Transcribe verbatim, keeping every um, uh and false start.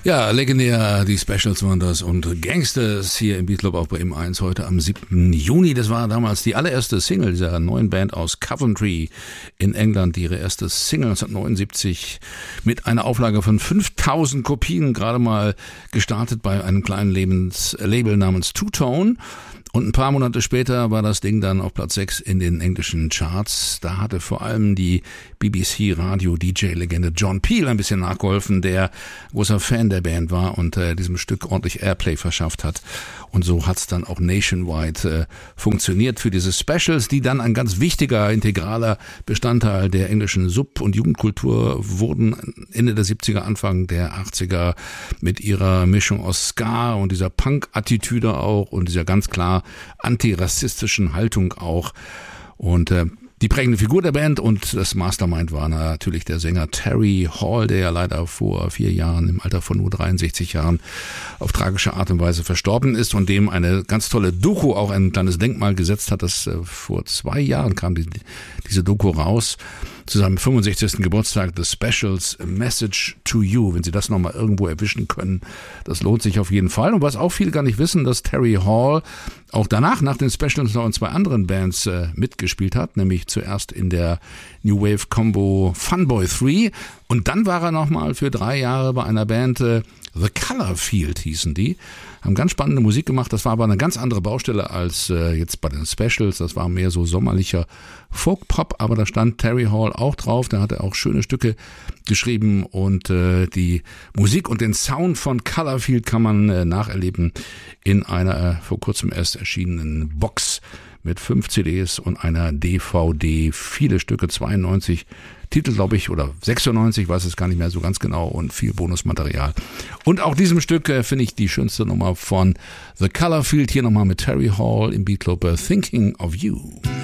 Ja, legendär, die Specials waren das und Gangsters hier im Beatclub auf Bremen eins heute am siebten Juni. Das war damals die allererste Single dieser neuen Band aus Coventry in England, ihre erste Single neunzehnhundertneunundsiebzig mit einer Auflage von fünftausend Kopien, gerade mal gestartet bei einem kleinen Lebens- Label namens Two Tone. Und ein paar Monate später war das Ding dann auf Platz sechs in den englischen Charts. Da hatte vor allem die B B C-Radio-D J-Legende John Peel ein bisschen nachgeholfen, der großer Fan der Band war und äh, diesem Stück ordentlich Airplay verschafft hat. Und so hat's dann auch nationwide äh, funktioniert für diese Specials, die dann ein ganz wichtiger, integraler Bestandteil der englischen Sub- und Jugendkultur wurden. Ende der siebziger, Anfang der achtziger mit ihrer Mischung aus Ska und dieser Punk-Attitüde auch und dieser ganz klar antirassistischen Haltung auch. Und äh, die prägende Figur der Band und das Mastermind war natürlich der Sänger Terry Hall, der ja leider vor vier Jahren im Alter von nur dreiundsechzig Jahren auf tragische Art und Weise verstorben ist und dem eine ganz tolle Doku auch ein kleines Denkmal gesetzt hat. Das äh, vor zwei Jahren kam die, diese Doku raus. Zu seinem fünfundsechzigsten Geburtstag, The Specials, A Message to You. Wenn Sie das nochmal irgendwo erwischen können, das lohnt sich auf jeden Fall. Und was auch viele gar nicht wissen, dass Terry Hall auch danach, nach den Specials, noch in zwei anderen Bands äh, mitgespielt hat, nämlich zuerst in der New Wave Combo Funboy drei und dann war er nochmal für drei Jahre bei einer Band, äh, The Color Field hießen die, haben ganz spannende Musik gemacht, das war aber eine ganz andere Baustelle als äh, jetzt bei den Specials, das war mehr so sommerlicher Folk-Pop, aber da stand Terry Hall auch drauf, da hat er auch schöne Stücke geschrieben und äh, die Musik und den Sound von Colorfield kann man äh, nacherleben in einer äh, vor kurzem erst erschienenen Box mit fünf C Ds und einer D V D, viele Stücke, zweiundneunzig Titel, glaube ich, oder sechsundneunzig, weiß es gar nicht mehr so ganz genau und viel Bonusmaterial. Und auch diesem Stück äh, finde ich die schönste Nummer von The Colorfield, hier nochmal mit Terry Hall im Beatclub, Thinking of You.